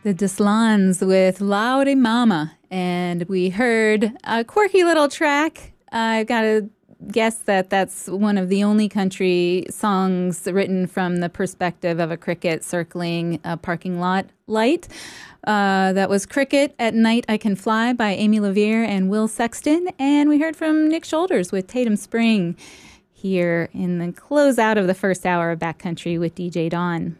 The Deslans with Laude Mama, and we heard a quirky little track. I've got to guess that that's one of the only country songs written from the perspective of a cricket circling a parking lot light. That was Cricket at Night I Can Fly by Amy LaVere and Will Sexton. And we heard from Nick Shoulders with Tatum Spring here in the closeout of the first hour of Backcountry with DJ Dawn.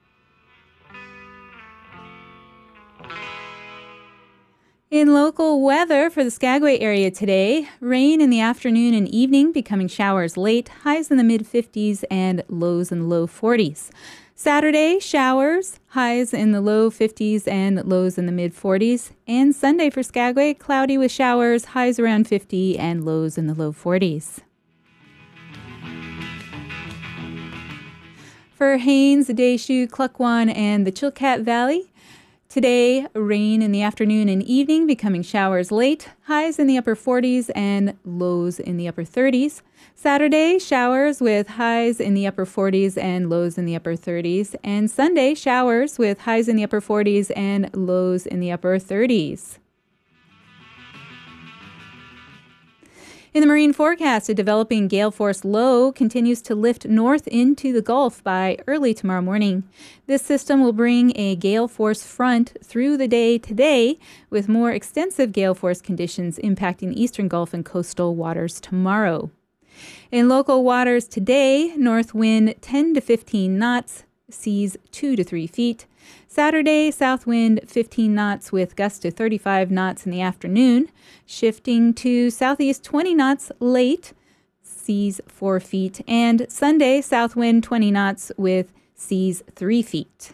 In local weather for the Skagway area today, rain in the afternoon and evening, becoming showers late, highs in the mid-50s and lows in the low 40s. Saturday, showers, highs in the low 50s and lows in the mid-40s. And Sunday for Skagway, cloudy with showers, highs around 50 and lows in the low 40s. For Haines, Deschutes, Klukwan, and the Chilkat Valley, today, rain in the afternoon and evening, becoming showers late, highs in the upper 40s and lows in the upper 30s. Saturday, showers with highs in the upper 40s and lows in the upper 30s. And Sunday, showers with highs in the upper 40s and lows in the upper 30s. In the marine forecast, a developing gale force low continues to lift north into the Gulf by early tomorrow morning. This system will bring a gale force front through the day today, with more extensive gale force conditions impacting eastern Gulf and coastal waters tomorrow. In local waters today, north wind 10 to 15 knots, seas 2 to 3 feet. Saturday, south wind 15 knots with gusts to 35 knots in the afternoon, shifting to southeast 20 knots late, seas 4 feet. And Sunday, south wind 20 knots with seas 3 feet.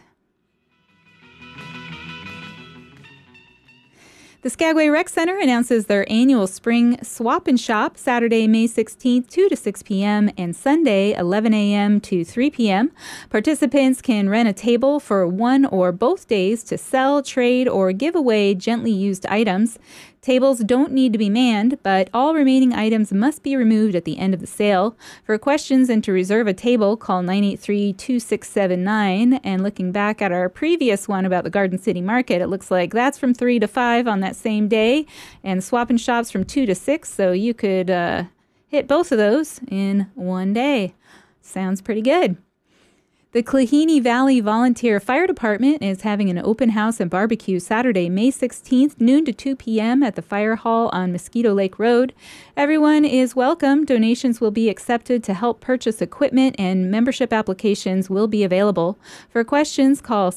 The Skagway Rec Center announces their annual spring swap and shop Saturday, May 16th, 2 to 6 p.m. and Sunday, 11 a.m. to 3 p.m. Participants can rent a table for one or both days to sell, trade, or give away gently used items. Tables don't need to be manned, but all remaining items must be removed at the end of the sale. For questions and to reserve a table, call 983-2679. And looking back at our previous one about the Garden City Market, it looks like that's from 3 to 5 on that same day, and swap and shops from 2 to 6, so you could hit both of those in one day. Sounds pretty good. The Klehini Valley Volunteer Fire Department is having an open house and barbecue Saturday, May 16th, noon to 2 p.m. at the Fire Hall on Mosquito Lake Road. Everyone is welcome. Donations will be accepted to help purchase equipment, and membership applications will be available. For questions, call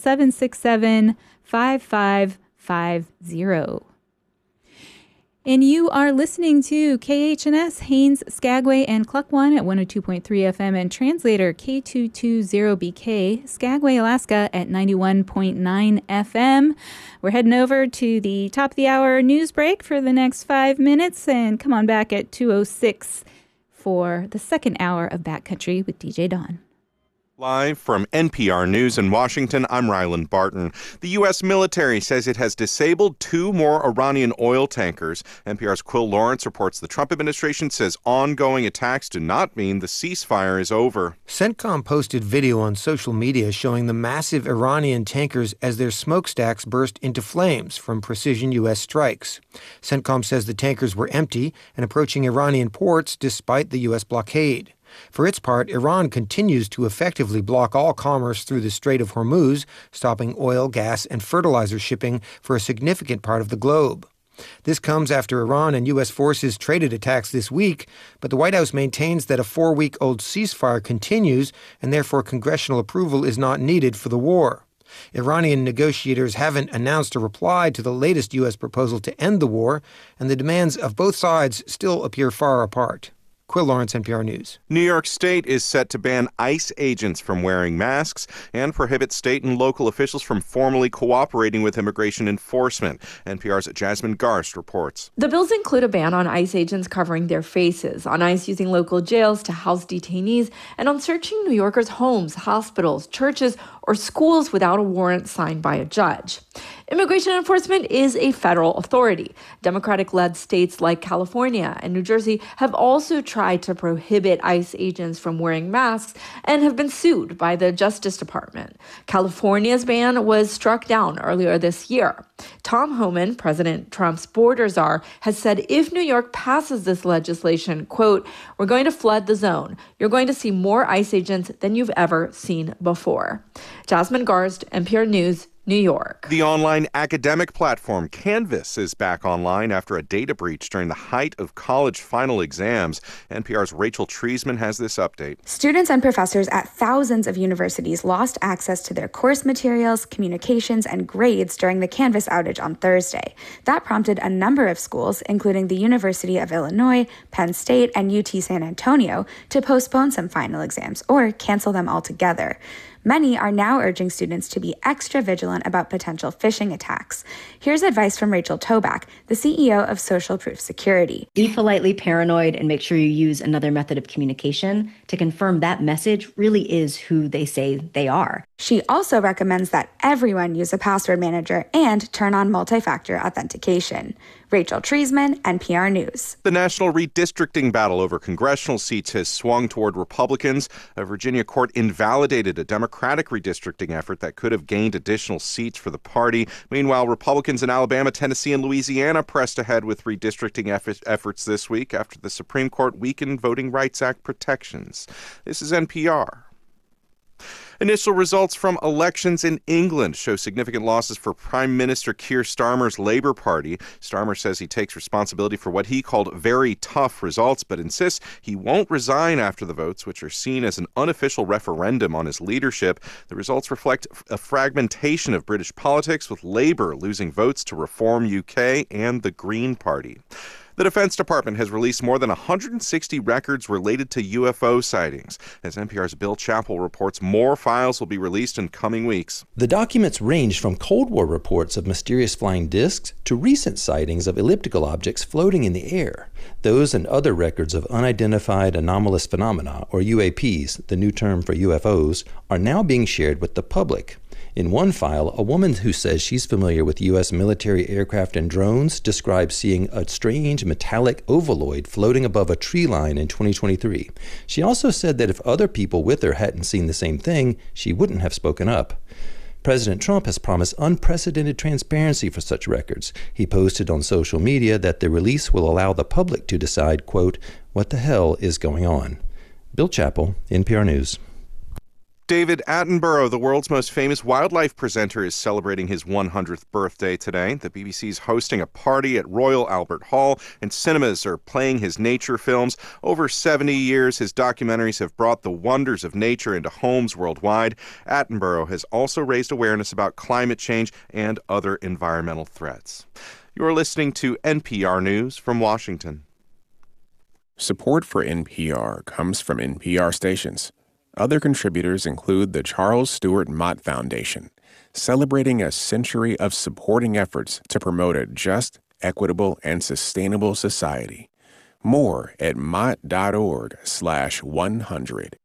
767-5550. And you are listening to KHNS, Haines, Skagway, and Klukwan at 102.3 FM and translator K220BK, Skagway, Alaska at 91.9 FM. We're heading over to the top of the hour news break for the next 5 minutes, and come on back at 2:06 for the second hour of Backcountry with DJ Dawn. Live from NPR News in Washington, I'm Ryland Barton. The U.S. military says it has disabled 2 more Iranian oil tankers. NPR's Quill Lawrence reports the Trump administration says ongoing attacks do not mean the ceasefire is over. CENTCOM posted video on social media showing the massive Iranian tankers as their smokestacks burst into flames from precision U.S. strikes. CENTCOM says the tankers were empty and approaching Iranian ports despite the U.S. blockade. For its part, Iran continues to effectively block all commerce through the Strait of Hormuz, stopping oil, gas, and fertilizer shipping for a significant part of the globe. This comes after Iran and U.S. forces traded attacks this week, but the White House maintains that a 4-week-old ceasefire continues and therefore congressional approval is not needed for the war. Iranian negotiators haven't announced a reply to the latest U.S. proposal to end the war, and the demands of both sides still appear far apart. Quill Lawrence, NPR News. New York State is set to ban ICE agents from wearing masks and prohibit state and local officials from formally cooperating with immigration enforcement. NPR's Jasmine Garst reports. The bills include a ban on ICE agents covering their faces, on ICE using local jails to house detainees, and on searching New Yorkers' homes, hospitals, churches, or schools without a warrant signed by a judge. Immigration enforcement is a federal authority. Democratic-led states like California and New Jersey have also tried to prohibit ICE agents from wearing masks and have been sued by the Justice Department. California's ban was struck down earlier this year. Tom Homan, President Trump's border czar, has said if New York passes this legislation, quote, "We're going to flood the zone. You're going to see more ICE agents than you've ever seen before." Jasmine Garst, NPR News, New York. The online academic platform Canvas is back online after a data breach during the height of college final exams. NPR's Rachel Treisman has this update. Students and professors at thousands of universities lost access to their course materials, communications, and grades during the Canvas outage on Thursday. That prompted a number of schools, including the University of Illinois, Penn State, and UT San Antonio, to postpone some final exams or cancel them altogether. Many are now urging students to be extra vigilant about potential phishing attacks. Here's advice from Rachel Toback, the CEO of Social Proof Security. Be politely paranoid and make sure you use another method of communication to confirm that message really is who they say they are. She also recommends that everyone use a password manager and turn on multi-factor authentication. Rachel Treisman, NPR News. The national redistricting battle over congressional seats has swung toward Republicans. A Virginia court invalidated a Democratic redistricting effort that could have gained additional seats for the party. Meanwhile, Republicans in Alabama, Tennessee, and Louisiana pressed ahead with redistricting efforts this week after the Supreme Court weakened Voting Rights Act protections. This is NPR. Initial results from elections in England show significant losses for Prime Minister Keir Starmer's Labour Party. Starmer says he takes responsibility for what he called very tough results, but insists he won't resign after the votes, which are seen as an unofficial referendum on his leadership. The results reflect a fragmentation of British politics, with Labour losing votes to Reform UK and the Green Party. The Defense Department has released more than 160 records related to UFO sightings. As NPR's Bill Chappell reports, more files will be released in coming weeks. The documents range from Cold War reports of mysterious flying discs to recent sightings of elliptical objects floating in the air. Those and other records of unidentified anomalous phenomena, or UAPs, the new term for UFOs, are now being shared with the public. In one file, a woman who says she's familiar with U.S. military aircraft and drones describes seeing a strange metallic ovaloid floating above a tree line in 2023. She also said that if other people with her hadn't seen the same thing, she wouldn't have spoken up. President Trump has promised unprecedented transparency for such records. He posted on social media that the release will allow the public to decide, quote, what the hell is going on. Bill Chappell, NPR News. David Attenborough, the world's most famous wildlife presenter, is celebrating his 100th birthday today. The BBC's hosting a party at Royal Albert Hall, and cinemas are playing his nature films. Over 70 years, his documentaries have brought the wonders of nature into homes worldwide. Attenborough has also raised awareness about climate change and other environmental threats. You're listening to NPR News from Washington. Support for NPR comes from NPR stations. Other contributors include the Charles Stewart Mott Foundation, celebrating a century of supporting efforts to promote a just, equitable, and sustainable society. More at mott.org/100.